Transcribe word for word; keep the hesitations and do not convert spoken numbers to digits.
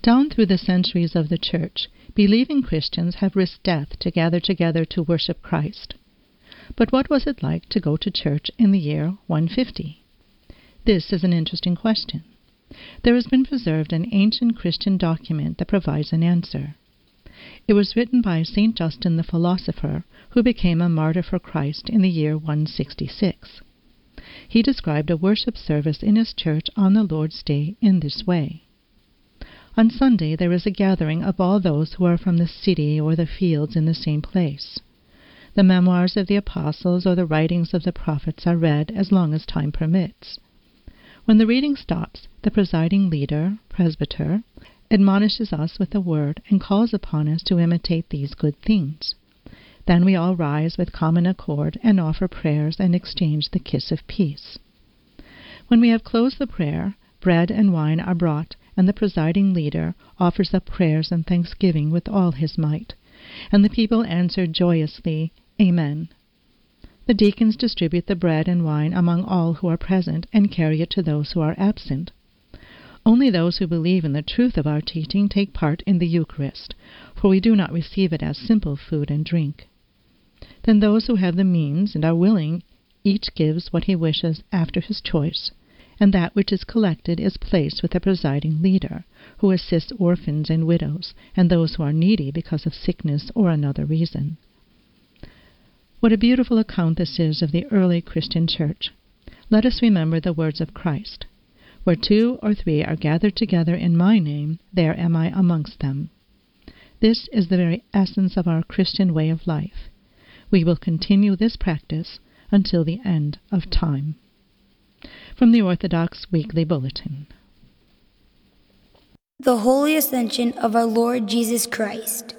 Down through the centuries of the Church, believing Christians have risked death to gather together to worship Christ. But what was it like to go to church in the year one fifty? This is an interesting question. There has been preserved an ancient Christian document that provides an answer. It was written by Saint Justin the philosopher, who became a martyr for Christ in the year one sixty-six. He described a worship service in his church on the Lord's Day in this way. On Sunday there is a gathering of all those who are from the city or the fields in the same place. The memoirs of the apostles or the writings of the prophets are read as long as time permits. When the reading stops, the presiding leader, presbyter, admonishes us with a word and calls upon us to imitate these good things. Then we all rise with common accord and offer prayers and exchange the kiss of peace. When we have closed the prayer, bread and wine are brought, and the presiding leader offers up prayers and thanksgiving with all his might, and the people answer joyously, Amen. The deacons distribute the bread and wine among all who are present and carry it to those who are absent. Only those who believe in the truth of our teaching take part in the Eucharist, for we do not receive it as simple food and drink. Then those who have the means and are willing, each gives what he wishes after his choice, and that which is collected is placed with the presiding leader, who assists orphans and widows, and those who are needy because of sickness or another reason. What a beautiful account this is of the early Christian church. Let us remember the words of Christ. Where two or three are gathered together in my name, there am I amongst them. This is the very essence of our Christian way of life. We will continue this practice until the end of time. From the Orthodox Weekly Bulletin. The Holy Ascension of our Lord Jesus Christ.